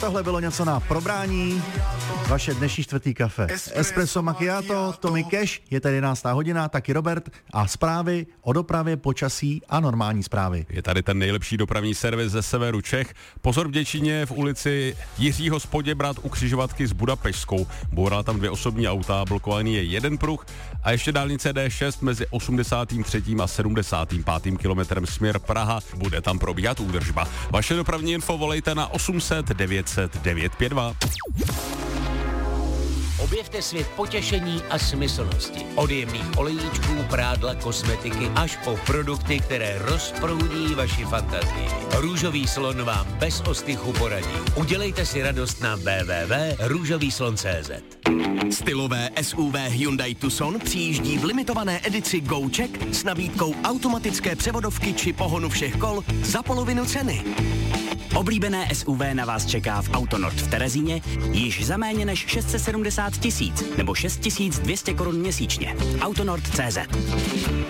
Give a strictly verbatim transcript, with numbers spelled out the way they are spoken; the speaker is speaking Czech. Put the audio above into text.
tohle bylo něco na probrání. Vaše dnešní čtvrtý kafe. Espresso macchiato, Tommy Cash, je tady jedenáctá hodina, taky Robert a zprávy o dopravě, počasí a normální zprávy. Je tady ten nejlepší dopravní servis ze severu Čech. Pozor v Děčíně v ulici Jiřího Spoděbrat u křižovatky s Budapešťskou. Bourala tam dvě osobní auta, blokovaný je jeden pruh a ještě dálnice D šest mezi osmdesátým třetím a sedmdesátým pátým kilometrem směr Praha. Bude tam probíhat údržba. Vaše dopravní info volejte na osm set devět set devět pět dva. Objevte svět potěšení a smyslnosti. Od jemných olejíčků, prádla, kosmetiky až po produkty, které rozproudí vaši fantazii. Růžový slon vám bez ostychu poradí. Udělejte si radost na w w w tečka růžový slon tečka c z. Stylové S U V Hyundai Tucson přijíždí v limitované edici Go Check s nabídkou automatické převodovky či pohonu všech kol za polovinu ceny. Oblíbené S U V na vás čeká v Autonord v Terezíně již za méně než šest set sedmdesát tisíc nebo šest tisíc dvě stě korun měsíčně. Autonord tečka cé zet.